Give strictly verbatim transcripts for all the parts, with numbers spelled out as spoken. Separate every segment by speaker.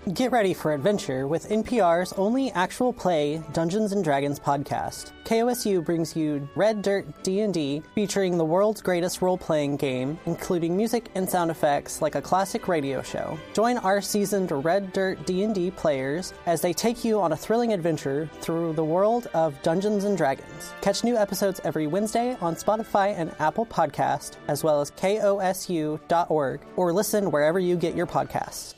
Speaker 1: Get ready for adventure with N P R's only actual play Dungeons and Dragons podcast. K O S U brings you Red Dirt D and D, featuring the world's greatest role-playing game, including music and sound effects like a classic radio show. Join our seasoned Red Dirt D and D players as they take you on a thrilling adventure through the world of Dungeons and Dragons. Catch new episodes every Wednesday on Spotify and Apple Podcast, as well as K O S U dot org, or listen wherever you get your podcasts.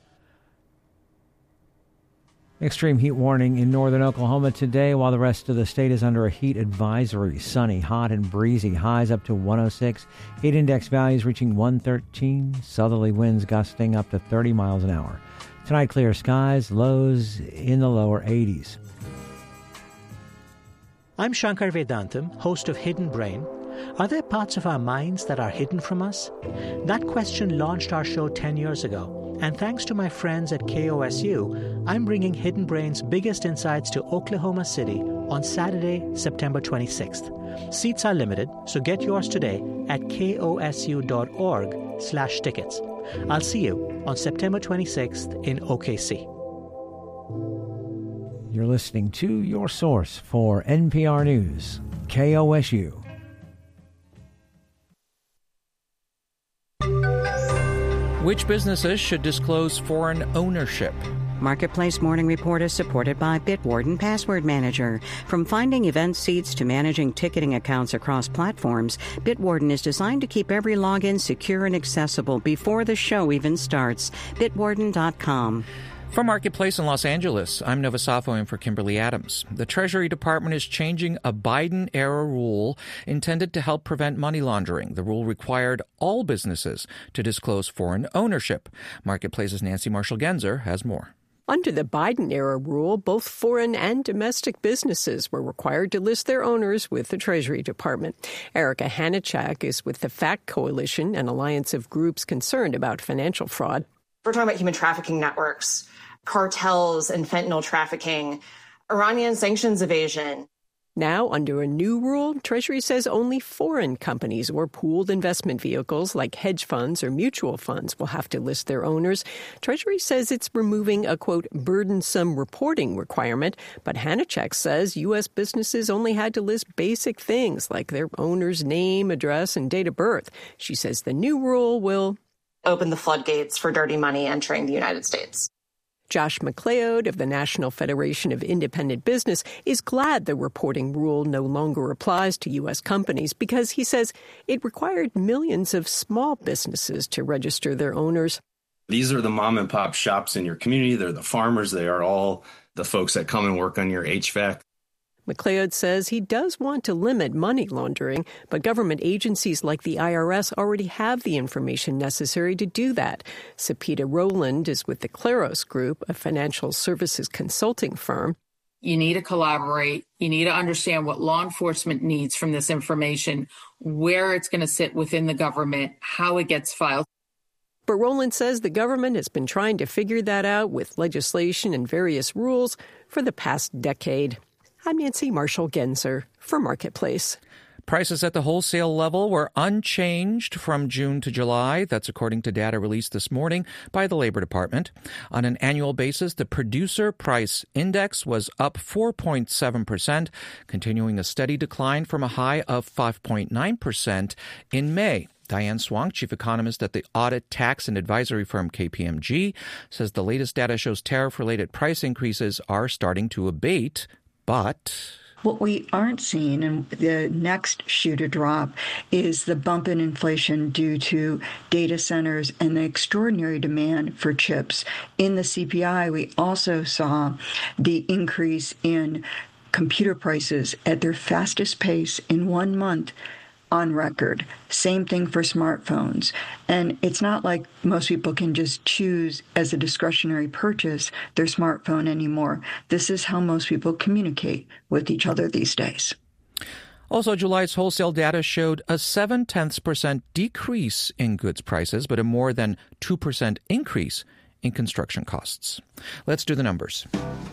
Speaker 2: Extreme heat warning in northern Oklahoma today, while the rest of the state is under a heat advisory. Sunny, hot, and breezy. Highs up to one oh six. Heat index values reaching one thirteen. Southerly winds gusting up to thirty miles an hour. Tonight, clear skies. Lows in the lower eighties.
Speaker 3: I'm Shankar Vedantam, host of Hidden Brain. Are there parts of our minds that are hidden from us? That question launched our show ten years ago. And thanks to my friends at K O S U, I'm bringing Hidden Brain's biggest insights to Oklahoma City on Saturday, September twenty-sixth. Seats are limited, so get yours today at kosu dot org slash tickets. I'll see you on September twenty-sixth in O K C.
Speaker 2: You're listening to your source for N P R News, K O S U.
Speaker 4: Which businesses should disclose foreign ownership?
Speaker 5: Marketplace Morning Report is supported by Bitwarden Password Manager. From finding event seats to managing ticketing accounts across platforms, Bitwarden is designed to keep every login secure and accessible before the show even starts. bitwarden dot com.
Speaker 4: From Marketplace in Los Angeles, I'm Nova Safo in for Kimberly Adams. The Treasury Department is changing a Biden-era rule intended to help prevent money laundering. The rule required all businesses to disclose foreign ownership. Marketplace's Nancy Marshall-Genzer has more.
Speaker 6: Under the Biden-era rule, both foreign and domestic businesses were required to list their owners with the Treasury Department. Erica Hanichak is with the FACT Coalition, an alliance of groups concerned about financial fraud.
Speaker 7: We're talking about human trafficking networks, cartels and fentanyl trafficking, Iranian sanctions evasion.
Speaker 6: Now, under a new rule, Treasury says only foreign companies or pooled investment vehicles like hedge funds or mutual funds will have to list their owners. Treasury says it's removing a, quote, burdensome reporting requirement, but Hanichak says U S businesses only had to list basic things like their owner's name, address, and date of birth. She says the new rule will
Speaker 7: open the floodgates for dirty money entering the United States.
Speaker 6: Josh McLeod of the National Federation of Independent Business is glad the reporting rule no longer applies to U S companies because he says it required millions of small businesses to register their owners.
Speaker 8: These are the mom and pop shops in your community. They're the farmers. They are all the folks that come and work on your H V A C.
Speaker 6: McLeod says he does want to limit money laundering, but government agencies like the I R S already have the information necessary to do that. Sapita Rowland is with the Claros Group, a financial services consulting firm.
Speaker 9: You need to collaborate. You need to understand what law enforcement needs from this information, where it's going to sit within the government, how it gets filed.
Speaker 6: But Rowland says the government has been trying to figure that out with legislation and various rules for the past decade. I'm Nancy Marshall-Genzer for Marketplace.
Speaker 4: Prices at the wholesale level were unchanged from June to July. That's according to data released this morning by the Labor Department. On an annual basis, the Producer Price Index was up four point seven percent, continuing a steady decline from a high of five point nine percent in May. Diane Swang, chief economist at the audit, tax, and advisory firm K P M G, says the latest data shows tariff-related price increases are starting to abate. But
Speaker 10: what we aren't seeing, and the next shoe to drop, is the bump in inflation due to data centers and the extraordinary demand for chips. In the C P I, we also saw the increase in computer prices at their fastest pace in one month on record. Same thing for smartphones. And it's not like most people can just choose as a discretionary purchase their smartphone anymore. This is how most people communicate with each other these days.
Speaker 4: Also, July's wholesale data showed a seven tenths percent decrease in goods prices, but a more than two percent increase in construction costs. Let's do the numbers.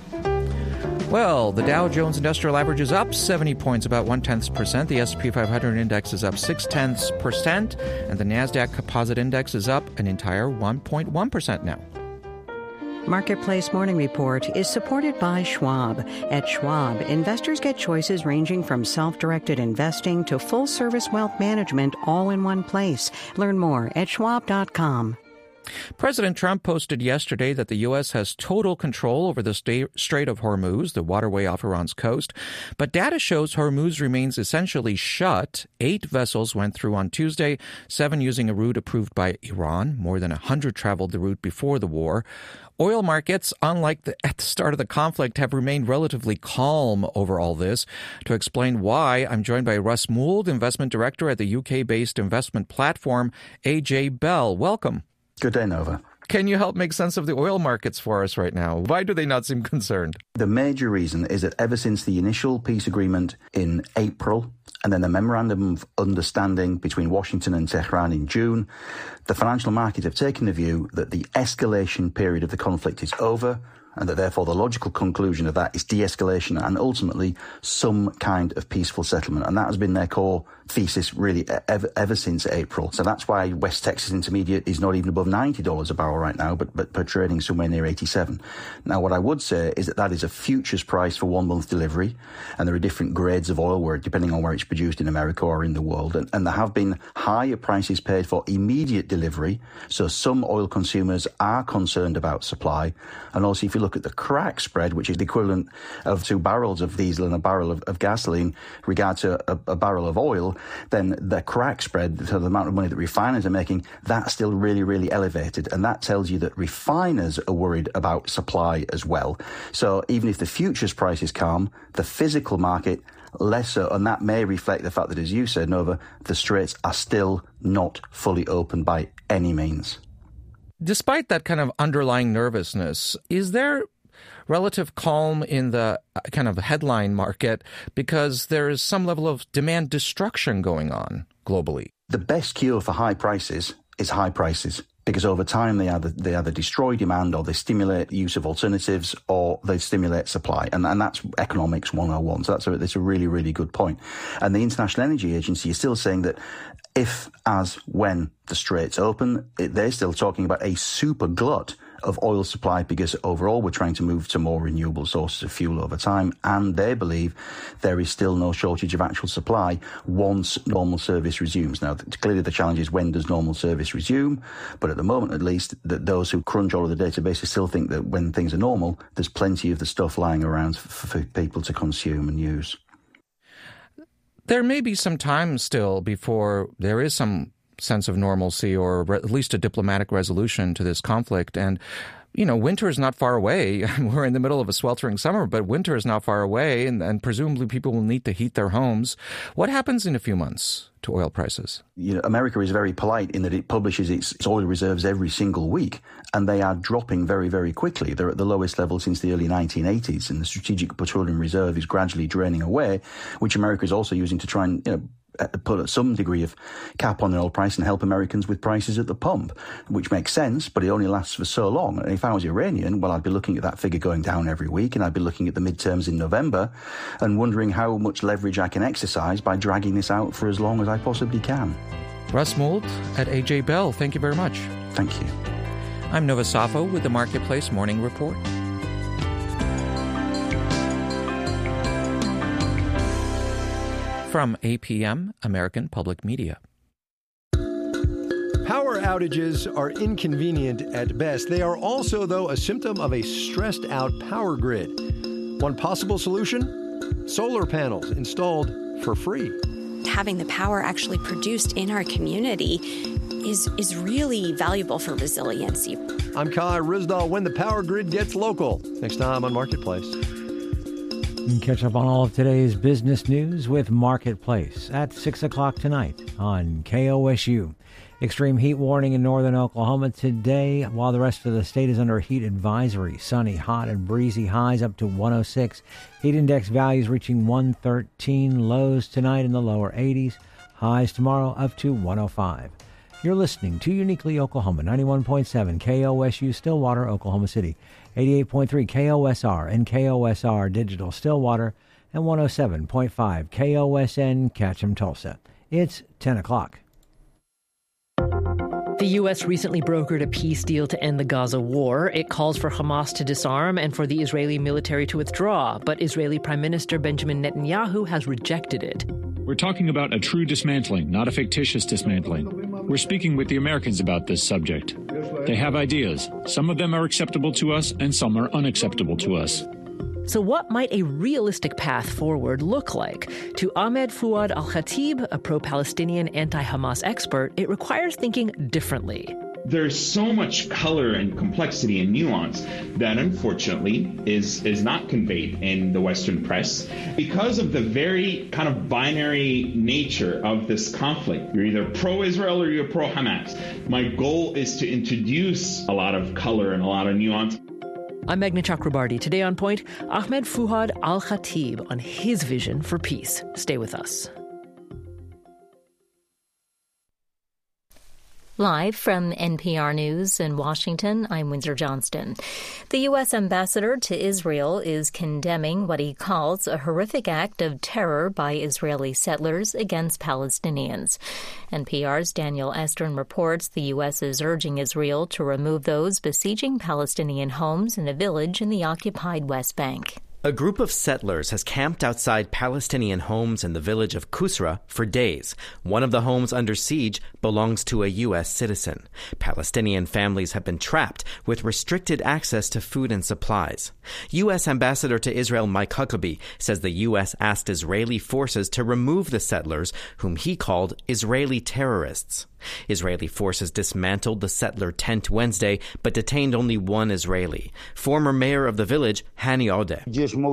Speaker 4: Well, the Dow Jones Industrial Average is up seventy points, about one-tenth percent. The S and P five hundred Index is up six-tenths percent. And the NASDAQ Composite Index is up an entire one point one percent now.
Speaker 5: Marketplace Morning Report is supported by Schwab. At Schwab, investors get choices ranging from self-directed investing to full-service wealth management all in one place. Learn more at schwab dot com.
Speaker 4: President Trump posted yesterday that the U S has total control over the Strait of Hormuz, the waterway off Iran's coast. But data shows Hormuz remains essentially shut. Eight vessels went through on Tuesday, seven using a route approved by Iran. More than one hundred traveled the route before the war. Oil markets, unlike the, at the start of the conflict, have remained relatively calm over all this. To explain why, I'm joined by Russ Mould, investment director at the U K-based investment platform A J Bell. Welcome.
Speaker 11: Good day, Nova.
Speaker 4: Can you help make sense of the oil markets for us right now? Why do they not seem concerned?
Speaker 11: The major reason is that ever since the initial peace agreement in April and then the memorandum of understanding between Washington and Tehran in June, the financial markets have taken the view that the escalation period of the conflict is over, and that therefore the logical conclusion of that is de-escalation and ultimately some kind of peaceful settlement. And that has been their core thesis really ever, ever since April. So that's why West Texas Intermediate is not even above ninety dollars a barrel right now, but, but, but trading somewhere near eighty-seven. Now, what I would say is that that is a futures price for one month delivery. And there are different grades of oil where, depending on where it's produced in America or in the world. And, and there have been higher prices paid for immediate delivery. So some oil consumers are concerned about supply. And also, if you look at the crack spread, which is the equivalent of two barrels of diesel and a barrel of, of gasoline, regard to a, a barrel of oil, then the crack spread, so the amount of money that refiners are making, that's still really, really elevated. And that tells you that refiners are worried about supply as well. So even if the futures price is calm, the physical market less so, and that may reflect the fact that, as you said, Nova, the straits are still not fully open by any means.
Speaker 4: Despite that kind of underlying nervousness, is there relative calm in the kind of headline market because there is some level of demand destruction going on globally?
Speaker 11: The best cure for high prices is high prices, because over time they either, they either destroy demand or they stimulate use of alternatives or they stimulate supply. And, and that's economics one oh one. So that's a, that's a really, really good point. And the International Energy Agency is still saying that if, as, when the straits open, it, they're still talking about a super glut of oil supply, because overall we're trying to move to more renewable sources of fuel over time, and they believe there is still no shortage of actual supply once normal service resumes. Now, clearly the challenge is, when does normal service resume? But at the moment, at least, that those who crunch all of the databases still think that when things are normal, there's plenty of the stuff lying around for, for people to consume and use.
Speaker 4: There may be some time still before there is some sense of normalcy, or re- at least a diplomatic resolution to this conflict. And, you know, winter is not far away. We're in the middle of a sweltering summer, but winter is not far away, and, and presumably people will need to heat their homes. What happens in a few months to oil prices?
Speaker 11: You know, America is very polite in that it publishes its, its oil reserves every single week, and they are dropping very, very quickly. They're at the lowest level since the early nineteen eighties, and the Strategic Petroleum Reserve is gradually draining away, which America is also using to try and, you know, put some degree of cap on the oil price and help Americans with prices at the pump, which makes sense, but it only lasts for so long. And if I was Iranian, well, I'd be looking at that figure going down every week, and I'd be looking at the midterms in November and wondering how much leverage I can exercise by dragging this out for as long as I possibly can.
Speaker 4: Russ Mould at A J Bell, thank you very much.
Speaker 11: Thank you.
Speaker 4: I'm Nova Safo with the Marketplace Morning Report. From A P M, American Public Media.
Speaker 12: Power outages are inconvenient at best. They are also, though, a symptom of a stressed-out power grid. One possible solution? Solar panels installed for free.
Speaker 13: Having the power actually produced in our community is, is really valuable for resiliency.
Speaker 12: I'm Kai Rizdal. When the power grid gets local. Next time on Marketplace.
Speaker 2: You can catch up on all of today's business news with Marketplace at six o'clock tonight on K O S U. Extreme heat warning in northern Oklahoma today, while the rest of the state is under a heat advisory. Sunny, hot, and breezy, highs up to one oh six. Heat index values reaching one thirteen. Lows tonight in the lower eighties. Highs tomorrow up to one oh five. You're listening to Uniquely Oklahoma, ninety-one point seven K O S U Stillwater, Oklahoma City, eighty-eight point three K O S R and K O S R Digital Stillwater, and one oh seven point five K O S N Ketchum Tulsa. It's ten o'clock.
Speaker 6: The
Speaker 14: U S recently brokered a peace deal to end the Gaza war. It calls for Hamas to disarm and for the Israeli military to withdraw, but Israeli Prime Minister Benjamin Netanyahu has rejected it.
Speaker 15: We're talking about a true dismantling, not a fictitious dismantling. We're speaking with the Americans about this subject. They have ideas. Some of them are acceptable to us, and some are unacceptable to us.
Speaker 14: So what might a realistic path forward look like? To Ahmed Fouad Al-Khatib, a pro-Palestinian anti-Hamas expert, it requires thinking differently.
Speaker 16: There's so much color and complexity and nuance that unfortunately is, is not conveyed in the Western press because of the very kind of binary nature of this conflict. You're either pro-Israel or you're pro-Hamas. My goal is to introduce a lot of color and a lot of nuance.
Speaker 14: I'm Meghna Chakrabarti. Today on Point, Ahmed Fouad Al-Khatib on his vision for peace. Stay with us.
Speaker 17: Live from N P R News in Washington, I'm Windsor Johnston. The U S ambassador to Israel is condemning what he calls a horrific act of terror by Israeli settlers against Palestinians. N P R's Daniel Estrin reports the U S is urging Israel to remove those besieging Palestinian homes in a village in the occupied West Bank.
Speaker 18: A group of settlers has camped outside Palestinian homes in the village of Kusra for days. One of the homes under siege belongs to a U S citizen. Palestinian families have been trapped with restricted access to food and supplies. U S Ambassador to Israel Mike Huckabee says the U S asked Israeli forces to remove the settlers, whom he called Israeli terrorists. Israeli forces dismantled the settler tent Wednesday, but detained only one Israeli. Former mayor of the village, Hani Odeh.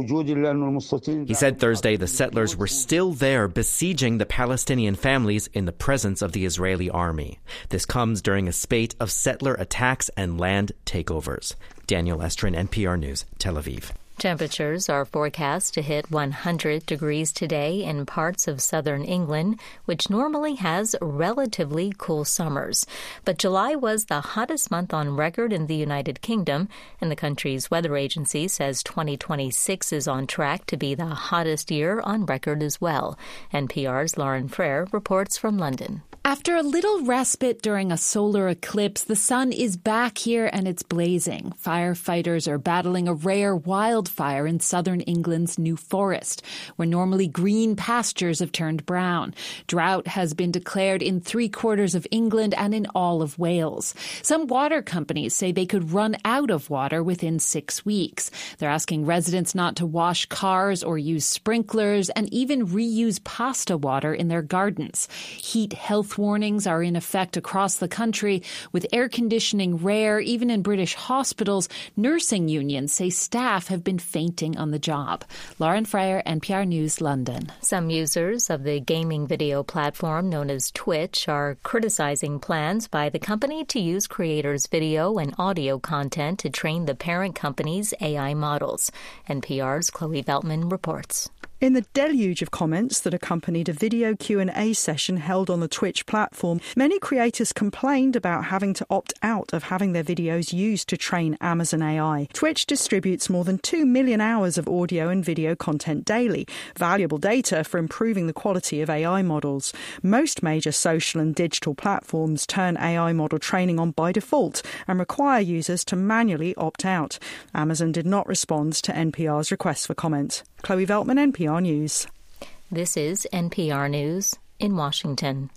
Speaker 18: He said Thursday the settlers were still there besieging the Palestinian families in the presence of the Israeli army. This comes during a spate of settler attacks and land takeovers. Daniel Estrin, N P R News, Tel Aviv.
Speaker 17: Temperatures are forecast to hit one hundred degrees today in parts of southern England, which normally has relatively cool summers. But July was the hottest month on record in the United Kingdom, and the country's weather agency says twenty twenty-six is on track to be the hottest year on record as well. N P R's Lauren Frere reports from London.
Speaker 19: After a little respite during a solar eclipse, the sun is back here and it's blazing. Firefighters are battling a rare wildfire in southern England's New Forest, where normally green pastures have turned brown. Drought has been declared in three quarters of England and in all of Wales. Some water companies say they could run out of water within six weeks. They're asking residents not to wash cars or use sprinklers and even reuse pasta water in their gardens. Heat health warnings are in effect across the country, with air conditioning rare even in British hospitals. Nursing unions say staff have been fainting on the job. Lauren Frere, N P R News, London.
Speaker 17: Some users of the gaming video platform known as Twitch are criticizing plans by the company to use creators' video and audio content to train the parent company's A I models. N P R's Chloe Veltman reports.
Speaker 20: In the deluge of comments that accompanied a video Q and A session held on the Twitch platform, many creators complained about having to opt out of having their videos used to train Amazon A I. Twitch distributes more than two million hours of audio and video content daily, valuable data for improving the quality of A I models. Most major social and digital platforms turn A I model training on by default and require users to manually opt out. Amazon did not respond to N P R's request for comment. Chloe Veltman, N P R News.
Speaker 17: This is N P R News in Washington.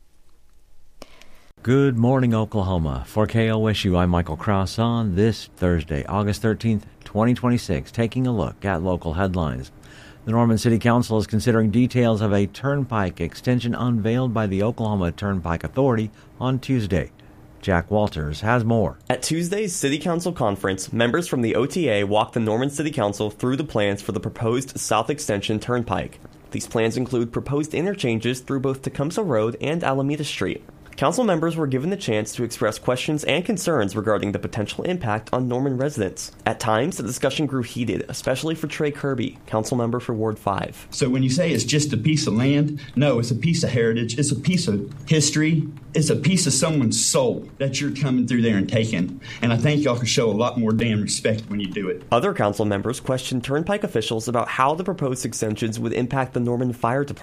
Speaker 2: Good morning, Oklahoma. For K O S U, I'm Michael Cross on this Thursday, August thirteenth, twenty twenty-six, taking a look at local headlines. The Norman City Council is considering details of a turnpike extension unveiled by the Oklahoma Turnpike Authority on Tuesday. Jack Walters has more.
Speaker 21: At Tuesday's City Council conference, members from the O T A walked the Norman City Council through the plans for the proposed South Extension Turnpike. These plans include proposed interchanges through both Tecumseh Road and Alameda Street. Council members were given the chance to express questions and concerns regarding the potential impact on Norman residents. At times, the discussion grew heated, especially for Trey Kirby, council member for Ward five.
Speaker 22: So when you say it's just a piece of land, no, it's a piece of heritage, it's a piece of history, it's a piece of someone's soul that you're coming through there and taking. And I think y'all can show a lot more damn respect when you do it.
Speaker 21: Other council members questioned Turnpike officials about how the proposed extensions would impact the Norman Fire Department.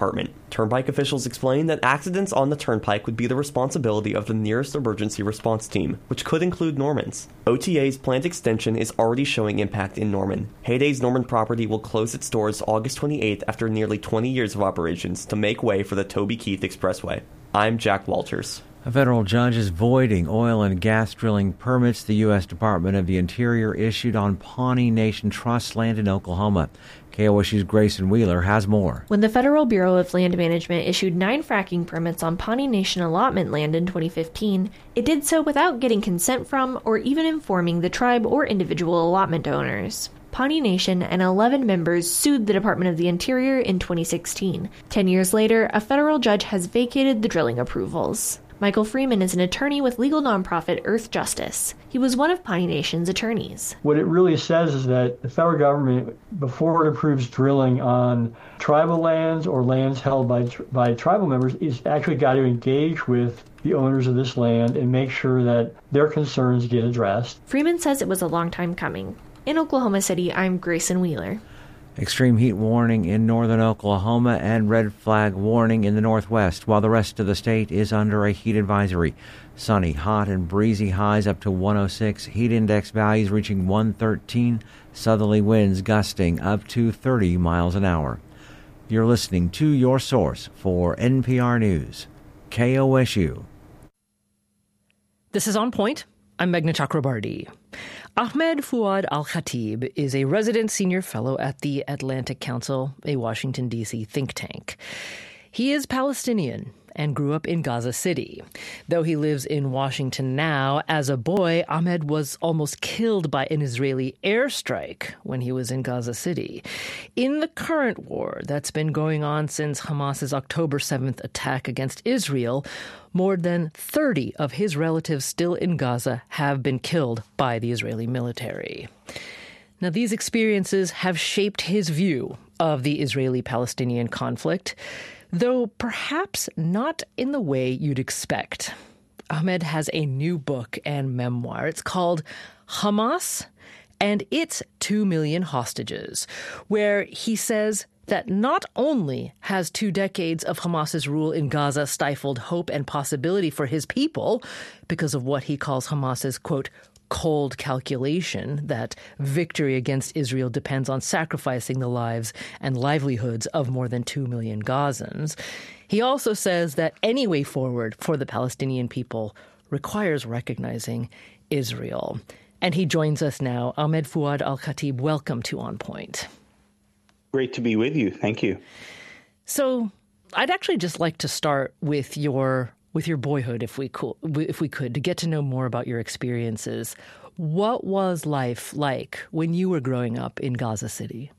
Speaker 21: Turnpike officials explained that accidents on the turnpike would be the responsibility of the nearest emergency response team, which could include Norman's. O T A's planned extension is already showing impact in Norman. Heyday's Norman property will close its doors August twenty-eighth after nearly twenty years of operations to make way for the Toby Keith Expressway. I'm Jack Walters.
Speaker 2: A federal judge is voiding oil and gas drilling permits the U S Department of the Interior issued on Pawnee Nation Trust land in Oklahoma. K O S U's Grayson Wheeler has more.
Speaker 1: When the Federal Bureau of Land Management issued nine fracking permits on Pawnee Nation allotment land in twenty fifteen, it did so without getting consent from or even informing the tribe or individual allotment owners. Pawnee Nation and eleven members sued the Department of the Interior in twenty sixteen. Ten years later, a federal judge has vacated the drilling approvals. Michael Freeman is an attorney with legal nonprofit Earth Justice. He was one of Pawnee Nation's attorneys.
Speaker 3: What it really says is that the federal government, before it approves drilling on tribal lands or lands held by by tribal members, is actually got to engage with the owners of this land and make sure that their concerns get addressed.
Speaker 1: Freeman says it was a long time coming. In Oklahoma City, I'm Grayson Wheeler.
Speaker 2: Extreme heat warning in northern Oklahoma and red flag warning in the northwest, while the rest of the state is under a heat advisory. Sunny, hot, and breezy highs up to one oh six, heat index values reaching one thirteen, southerly winds gusting up to thirty miles an hour. You're listening to your source for N P R News, K O S U.
Speaker 14: This is On Point. I'm Meghna Chakrabarti. Ahmed Fuad Al-Khatib is a resident senior fellow at the Atlantic Council, a Washington, D C think tank. He is Palestinian and grew up in Gaza City. Though he lives in Washington now, as a boy, Ahmed was almost killed by an Israeli airstrike when he was in Gaza City. In the current war that's been going on since Hamas's October seventh attack against Israel, more than thirty of his relatives still in Gaza have been killed by the Israeli military. Now, these experiences have shaped his view of the Israeli-Palestinian conflict, though perhaps not in the way you'd expect. Ahmed has a new book and memoir. It's called Hamas and Its Two Million Hostages, where he says that not only has two decades of Hamas's rule in Gaza stifled hope and possibility for his people because of what he calls Hamas's, quote, cold calculation that victory against Israel depends on sacrificing the lives and livelihoods of more than two million Gazans. He also says that any way forward for the Palestinian people requires recognizing Israel. And he joins us now. Ahmed Fuad Al-Khatib, welcome to On Point.
Speaker 23: Great to be with you. Thank you.
Speaker 14: So I'd actually just like to start with your with your boyhood, if we could, if we could, to get to know more about your experiences. What was life like when you were growing up in Gaza City?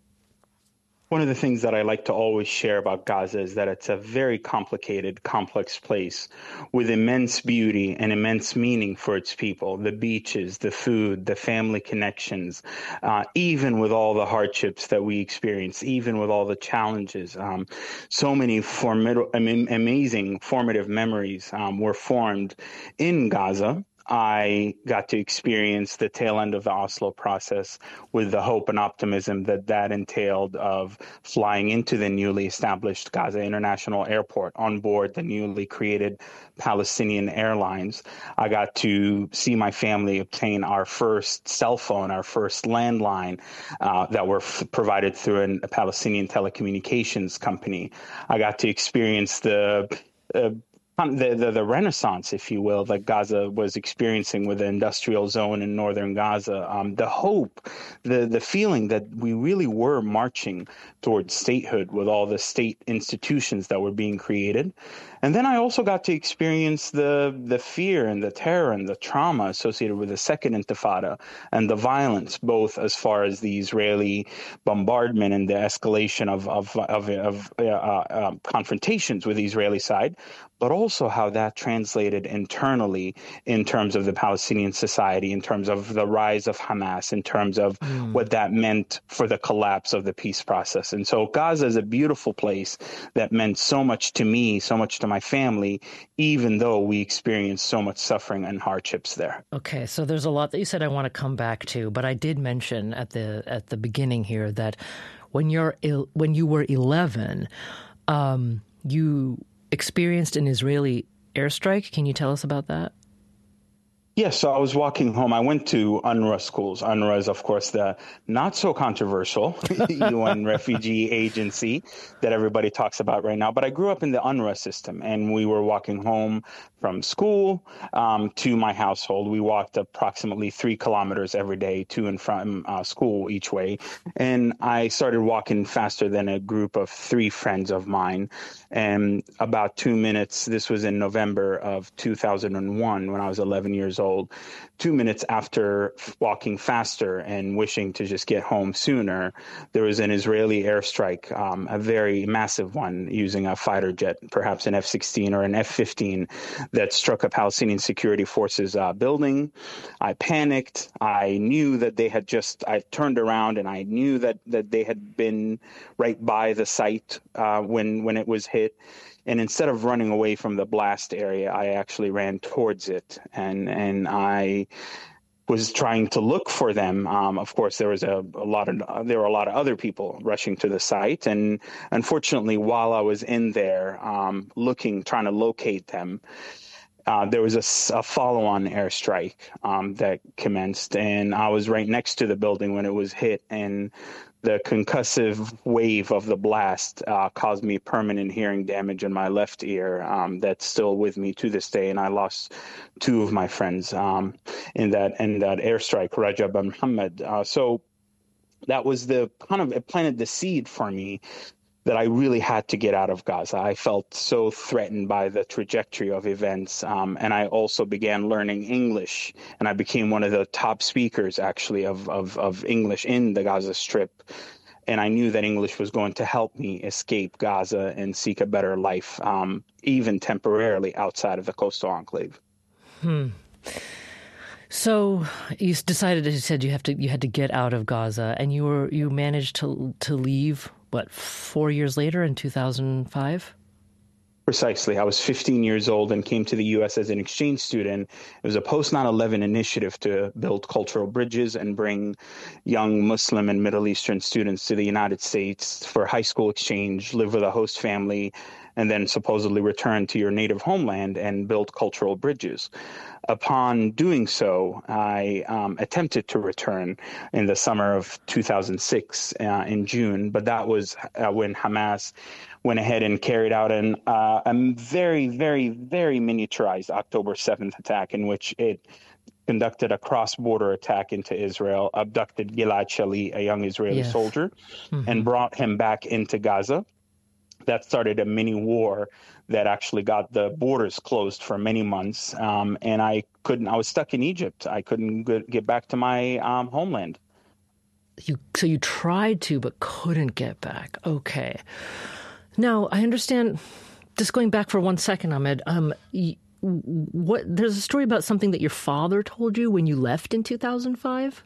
Speaker 23: One of the things that I like to always share about Gaza is that it's a very complicated, complex place with immense beauty and immense meaning for its people. The beaches, the food, the family connections, uh, even with all the hardships that we experience, even with all the challenges. Um, so many formidable, amazing, formative memories um, were formed in Gaza. I got to experience the tail end of the Oslo process with the hope and optimism that that entailed of flying into the newly established Gaza International Airport on board the newly created Palestinian Airlines. I got to see my family obtain our first cell phone, our first landline uh, that were f- provided through an, a Palestinian telecommunications company. I got to experience the uh, The, the the renaissance, if you will, that Gaza was experiencing with the industrial zone in northern Gaza, um, the hope, the the feeling that we really were marching towards statehood with all the state institutions that were being created. And then I also got to experience the the fear and the terror and the trauma associated with the second intifada and the violence, both as far as the Israeli bombardment and the escalation of of of, of uh, uh, confrontations with the Israeli side, but also how that translated internally in terms of the Palestinian society, in terms of the rise of Hamas, in terms of mm. what that meant for the collapse of the peace process. And so Gaza is a beautiful place that meant so much to me, so much to my family, even though we experienced so much suffering and hardships there.
Speaker 14: Okay, so there's a lot that you said I want to come back to, but I did mention at the at the beginning here that when you're when you were eleven, Um, you experienced an Israeli airstrike. Can you tell us about that?
Speaker 23: Yes, so I was walking home. I went to UNRWA schools. UNRWA is, of course, the not so controversial U N refugee agency that everybody talks about right now. But I grew up in the UNRWA system, and we were walking home from school um, to my household. We walked approximately three kilometers every day to and from uh, school each way. And I started walking faster than a group of three friends of mine. And about two minutes, this was in November of two thousand one when I was eleven years old. Two minutes after walking faster and wishing to just get home sooner, there was an Israeli airstrike, um, a very massive one, using a fighter jet, perhaps an F sixteen or an F fifteen, that struck a Palestinian Security Forces uh, building. I panicked. I knew that they had just, I turned around and I knew that, that they had been right by the site uh, when, when it was hit. And instead of running away from the blast area, I actually ran towards it. And, and I was trying to look for them. Um, of course, there was a, a lot of uh, there were a lot of other people rushing to the site, and unfortunately, while I was in there um, looking, trying to locate them, uh, there was a, a follow-on airstrike um, that commenced, and I was right next to the building when it was hit, and the concussive wave of the blast uh, caused me permanent hearing damage in my left ear um, that's still with me to this day. And I lost two of my friends um, in that in that airstrike, Rajab and Muhammad. Uh, so that was the kind of, it planted the seed for me that I really had to get out of Gaza. I felt so threatened by the trajectory of events. Um, and I also began learning English, and I became one of the top speakers, actually, of, of, of English in the Gaza Strip. And I knew that English was going to help me escape Gaza and seek a better life, um, even temporarily outside of the coastal enclave.
Speaker 14: Hmm. So you decided, as you said, you have to you had to get out of Gaza, and you were you managed to to leave. What, four years later in two thousand five?
Speaker 23: Precisely. I was fifteen years old and came to the U S as an exchange student. It was a post nine eleven initiative to build cultural bridges and bring young Muslim and Middle Eastern students to the United States for high school exchange, live with a host family, and then supposedly return to your native homeland and build cultural bridges. Upon doing so, I um, attempted to return in the summer of two thousand six uh, in June, but that was uh, when Hamas went ahead and carried out an, uh, a very, very, very miniaturized October seventh attack in which it conducted a cross-border attack into Israel, abducted Gilad Shalit, a young Israeli
Speaker 14: yes.
Speaker 23: soldier,
Speaker 14: mm-hmm.
Speaker 23: and brought him back into Gaza. That started a mini war that actually got the borders closed for many months. Um, and I couldn't, I was stuck in Egypt. I couldn't get back to my um, homeland.
Speaker 14: You, so you tried to, but couldn't get back. Okay. Now, I understand, just going back for one second, Ahmed, um, what, there's a story about something that your father told you when you left in two thousand five?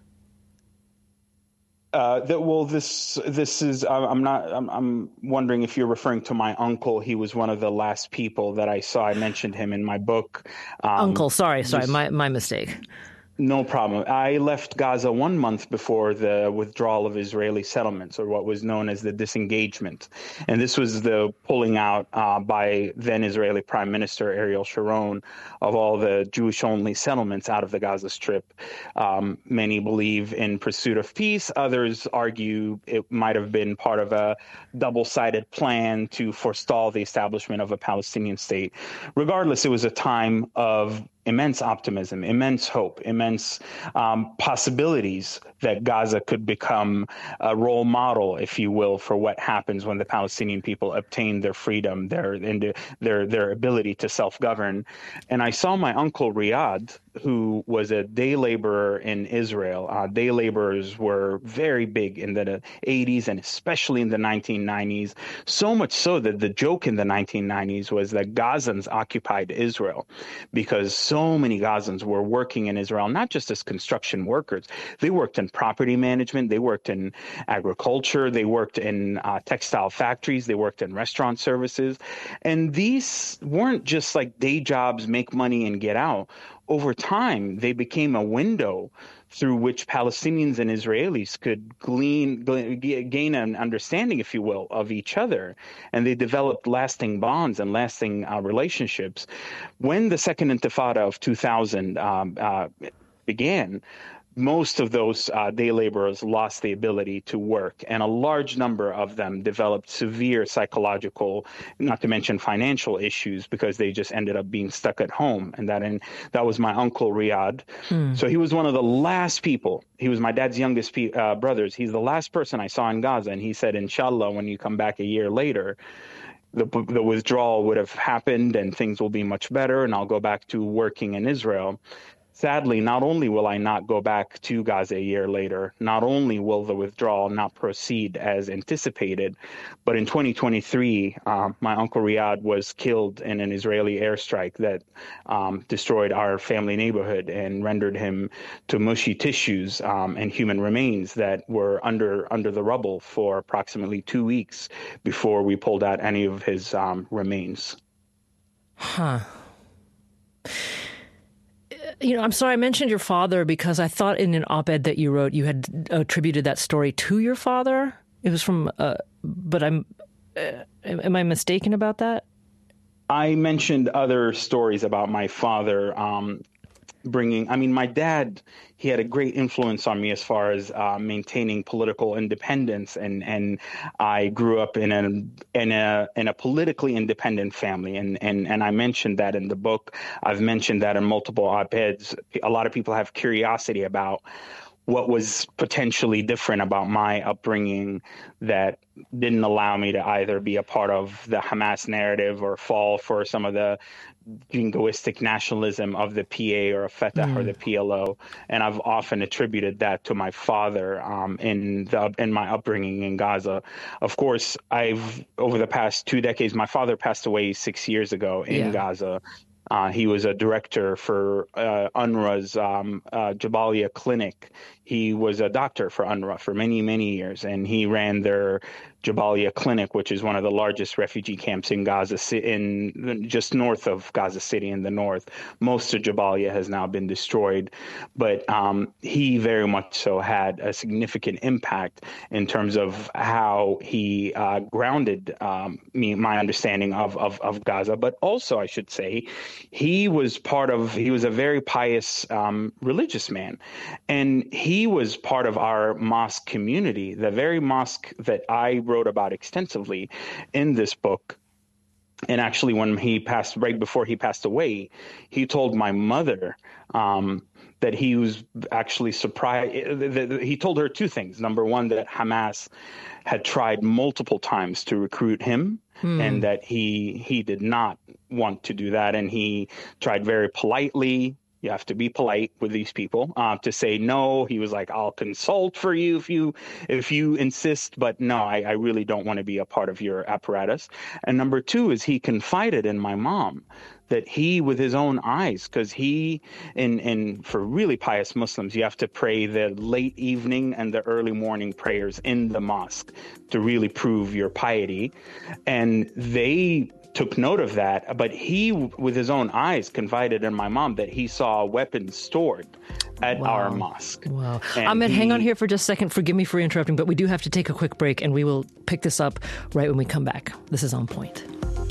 Speaker 23: Uh, that, well, this this is I'm not I'm, I'm wondering if you're referring to my uncle. He was one of the last people that I saw. I mentioned him in my book. Um,
Speaker 14: uncle, sorry, sorry, this, my my mistake.
Speaker 23: No problem. I left Gaza one month before the withdrawal of Israeli settlements, or what was known as the disengagement. And this was the pulling out uh, by then Israeli Prime Minister Ariel Sharon of all the Jewish-only settlements out of the Gaza Strip. Um, many believe in pursuit of peace. Others argue it might have been part of a double-sided plan to forestall the establishment of a Palestinian state. Regardless, it was a time of immense optimism, immense hope, immense um, possibilities that Gaza could become a role model, if you will, for what happens when the Palestinian people obtain their freedom, their their their ability to self-govern. And I saw my uncle Riyad, who was a day laborer in Israel. Uh, day laborers were very big in the eighties and especially in the nineteen nineties, so much so that the joke in the nineteen nineties was that Gazans occupied Israel because so many Gazans were working in Israel, not just as construction workers. They worked in property management. They worked in agriculture. They worked in uh, textile factories. They worked in restaurant services. And these weren't just like day jobs, make money and get out. over time, they became a window through which Palestinians and Israelis could glean, glean, gain an understanding, if you will, of each other. And they developed lasting bonds and lasting uh, relationships. When the Second Intifada of two thousand um, uh, began, most of those uh, day laborers lost the ability to work, and a large number of them developed severe psychological, not to mention financial issues, because they just ended up being stuck at home. And that in, that was my uncle Riyad. Hmm. So he was one of the last people. He was my dad's youngest pe- uh, brothers. He's the last person I saw in Gaza, and he said, "Inshallah, when you come back a year later, the the withdrawal would have happened, and things will be much better, and I'll go back to working in Israel." Sadly, not only will I not go back to Gaza a year later, not only will the withdrawal not proceed as anticipated, but in twenty twenty-three, um, my uncle Riyad was killed in an Israeli airstrike that um, destroyed our family neighborhood and rendered him to mushy tissues um, and human remains that were under under the rubble for approximately two weeks before we pulled out any of his um, remains.
Speaker 14: Huh. You know, I'm sorry I mentioned your father because I thought in an op-ed that you wrote you had attributed that story to your father. It was from, uh, but I'm, uh, am I mistaken about that?
Speaker 23: I mentioned other stories about my father um, bringing, I mean, my dad, he had a great influence on me as far as uh, maintaining political independence, and and I grew up in a in a in a politically independent family, and and and I mentioned that in the book. I've mentioned that in multiple op-eds. A lot of people have curiosity about what was potentially different about my upbringing that didn't allow me to either be a part of the Hamas narrative or fall for some of the jingoistic nationalism of the P A or Fatah mm. or the P L O, and I've often attributed that to my father um, in the in my upbringing in Gaza. Of course, I've over the past two decades, my father passed away six years ago in yeah. Gaza. Uh, he was a director for uh, UNRWA's um, uh, Jabalia Clinic. He was a doctor for UNRWA for many, many years, and he ran their Jabalia Clinic, which is one of the largest refugee camps in Gaza, in just north of Gaza City in the north. Most of Jabalia has now been destroyed, but um, he very much so had a significant impact in terms of how he uh, grounded um, me, my understanding of, of of Gaza. But also, I should say, he was part of. He was a very pious um, religious man, and he was part of our mosque community, the very mosque that I wrote about extensively in this book. And actually, when he passed, right before he passed away, he told my mother um, that he was actually surprised. He told her two things. Number one, that Hamas had tried multiple times to recruit him, hmm. and that he he did not want to do that. And he tried very politely. You have to be polite with these people uh, to say no. He was like, I'll consult for you if you if you insist, but no, I, I really don't want to be a part of your apparatus. And number two is he confided in my mom that he, with his own eyes, because he, in, in for really pious Muslims, you have to pray the late evening and the early morning prayers in the mosque to really prove your piety. And they took note of that, but he, with his own eyes, confided in my mom that he saw weapons stored at wow. our mosque.
Speaker 14: Wow. Ahmed, he, hang on here for just a second. Forgive me for interrupting, but we do have to take a quick break, and we will pick this up right when we come back. This is On Point.